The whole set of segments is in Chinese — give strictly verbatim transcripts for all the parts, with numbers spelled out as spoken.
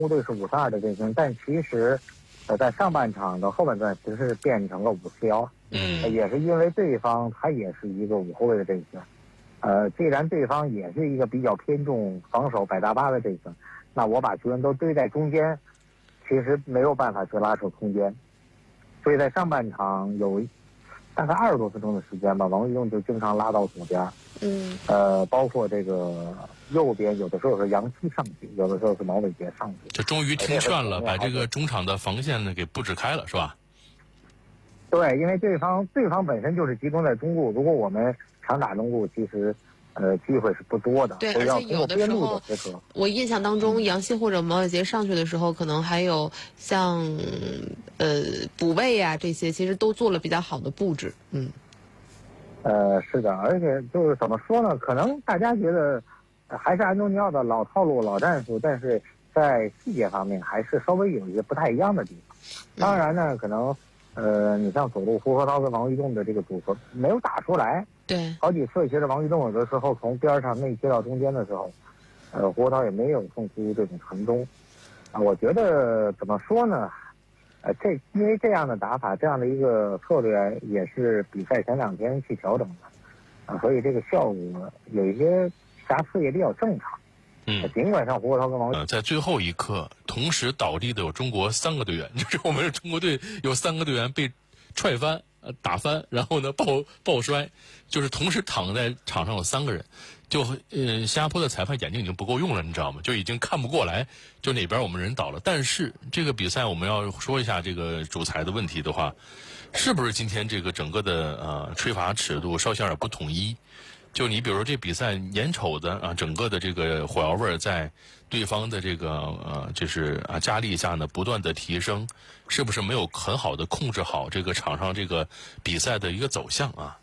中国队是五十二的阵型，但其实，呃，在上半场的后半段其实是变成了五四幺， 嗯， 也是因为对方他也是一个五后卫的阵型，呃，既然对方也是一个比较偏重防守百搭八的阵型，那我把球员都堆在中间，其实没有办法去拉扯空间，所以在上半场有大概二十多分钟的时间吧，王玉栋就经常拉到左边， 嗯， 呃，包括这个右边有的时候是杨希上去，有的时候是毛伟杰上去， 就终于听劝了，把这个中场的防线呢给布置开了，是吧？ 对，因为对方对方本身就是集中在中路，如果我们常打中路，其实呃机会是不多的。 对，而且有的时候，我印象当中，杨希或者毛伟杰上去的时候，可能还有像呃补位啊这些，其实都做了比较好的布置。嗯， 呃，是的，而且就是怎么说呢？可能大家觉得还是安东尼奥的老套路、老战术，但是在细节方面还是稍微有一些不太一样的地方。当然呢，可能。呃，你像左路胡河涛跟王玉栋的这个组合没有打出来， 对， 好几次其实王玉栋有的时候从边上内切到中间的时候，呃，胡河涛也没有送出这种传中，啊，我觉得怎么说呢？呃，这因为这样的打法，这样的一个策略也是比赛前两天去调整的，啊，所以这个效果有一些瑕疵也比较正常。 嗯， 尽管上胡国涛跟王呃，在最后一刻同时倒地的有中国三个队员，就是我们中国队有三个队员被踹翻、呃打翻，然后呢抱抱摔，就是同时躺在场上有三个人，就呃新加坡的裁判眼睛已经不够用了，你知道吗？就已经看不过来，就哪边我们人倒了。但是这个比赛我们要说一下这个主裁的问题的话，是不是今天这个整个的呃吹罚尺度稍显而不统一？就你比如说这比赛眼瞅的啊，整个的这个火药味在对方的这个呃，就是啊加力下呢不断的提升，是不是没有很好的控制好这个场上这个比赛的一个走向啊？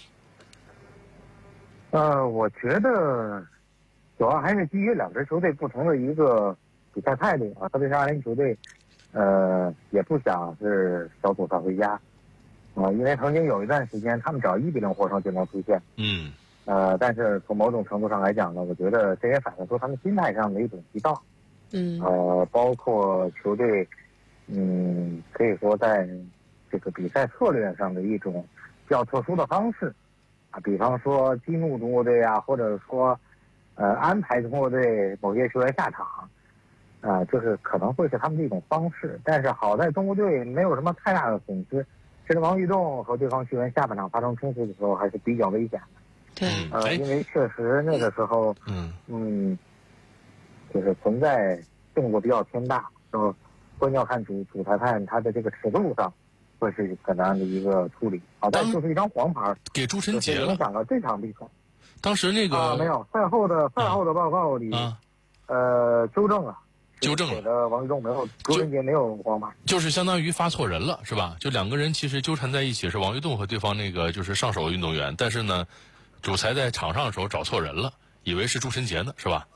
呃，我觉得主要还是基于两支球队不同的一个比赛态度啊，特别是阿联酋队，呃，也不想是小组赛回家啊，因为曾经有一段时间他们只要一比零获胜就能出线， 嗯。 呃，但是从某种程度上来讲呢，我觉得这也反映出他们心态上的一种急躁。 嗯。 呃，包括球队，嗯，可以说在这个比赛策略上的一种比较特殊的方式，啊，比方说激怒中国队啊，或者说，呃，安排中国队某些球员下场，啊、呃，就是可能会是他们的一种方式。但是好在中国队没有什么太大的损失，甚至王玉栋和对方球员下半场发生冲突的时候还是比较危险的。 对， 呃，因为确实那个时候， 嗯嗯，就是存在动作比较偏大，然后关键要看主主裁判他的这个尺度上会是怎样的一个处理。好，但就是一张黄牌给朱晨杰了， 影响了这场比赛。 当时那个、 啊、没有赛后的赛后的报告里， 啊、 呃，纠正了。 纠正了， 给的王玉栋没有，朱晨杰没有黄牌， 就是相当于发错人了，是吧？就两个人其实纠缠在一起，是王玉栋和对方那个就是上手运动员，但是呢。主裁在场上的时候找错人了，以为是朱晨杰呢，是吧？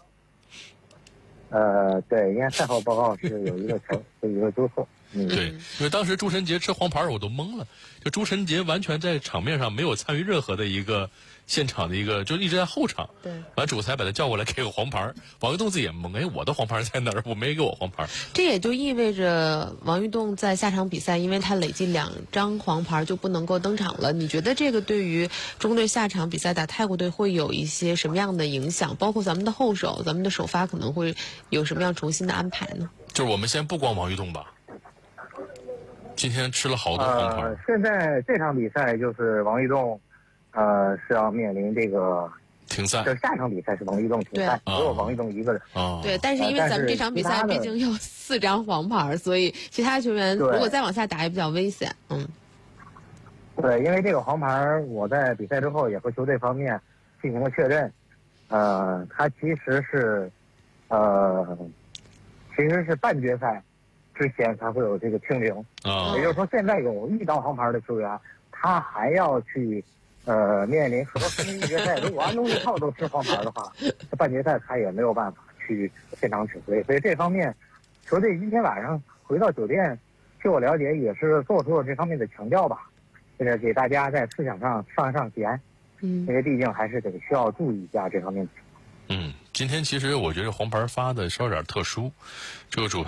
呃，对，因为赛后报告是有一个有一个纠错。嗯， 对，因为当时朱晨杰吃黄牌我都懵了，就朱晨杰完全在场面上没有参与任何的一个现场的一个，就一直在后场。 对， 完主裁把他叫过来给个黄牌，王玉栋自己也懵，哎，我的黄牌在哪儿？我没给我黄牌。 这也就意味着王玉栋在下场比赛，因为他累计两张黄牌就不能够登场了。你觉得这个对于中国队下场比赛打泰国队会有一些什么样的影响？包括咱们的后手、咱们的首发可能会有什么样重新的安排呢？ 就是我们先不光王玉栋吧。今天吃了好多黄牌、 呃。现在这场比赛就是王玉栋，呃，是要面临这个停赛。 这下场比赛是王玉栋停赛，只有王玉栋一个人。 哦。 对，但是因为咱们这场比赛毕竟有四张黄牌，所以其他球员如果再往下打也比较危险。嗯。 对，因为这个黄牌，我在比赛之后也和球队方面进行了确认。呃，他其实是，呃，其实是半决赛。之前才会有这个清零， 啊， 也就是说，现在有一张黄牌的球员，他还要去，呃，面临说半决赛，如果安东尼奥都吃黄牌的话，半决赛他也没有办法去现场指挥，所以这方面，球队今天晚上回到酒店，据我了解也是做出了这方面的强调吧，就是给大家在思想上上上弦， 嗯， 因为毕竟还是得需要注意一下这方面的情况。 嗯。 今天其实我觉得黄牌发的稍有点特殊，这个主